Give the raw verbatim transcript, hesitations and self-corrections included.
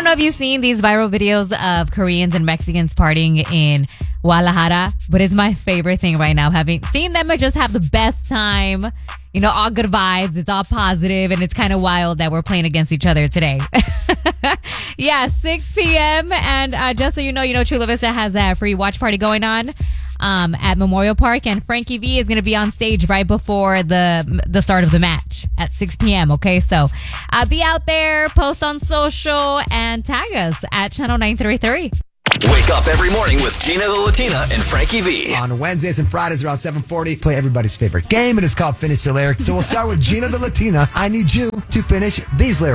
don't know if you've seen these viral videos of Koreans and Mexicans partying in Guadalajara, but it's my favorite thing right now. Having seen them, I just have the best time. You know, all good vibes. It's all positive, and it's kind of wild that we're playing against each other today. Yeah, six p.m. And uh, just so you know, you know, Chula Vista has a free watch party going on um, at Memorial Park, and Frankie V is going to be on stage right before the the start of the match at six p.m. Okay, so uh, be out there, post on social, and tag us at Channel nine thirty-three. Wake up every morning with Gina the Latina and Frankie V. On Wednesdays and Fridays around seven forty, play everybody's favorite game. It is called Finish the Lyrics. So we'll start with Gina the Latina. I need you to finish these lyrics.